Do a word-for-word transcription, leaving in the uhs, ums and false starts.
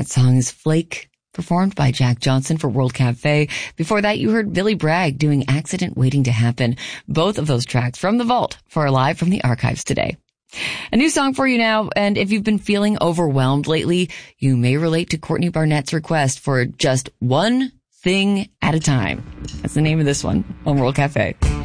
That song is Flake, performed by Jack Johnson for World Cafe. Before that, you heard Billy Bragg doing Accident Waiting to Happen. Both of those tracks from the vault for Live from the Archives today. A new song for you now, and if you've been feeling overwhelmed lately, you may relate to Courtney Barnett's request for just one thing at a time. That's the name of this one on World Cafe.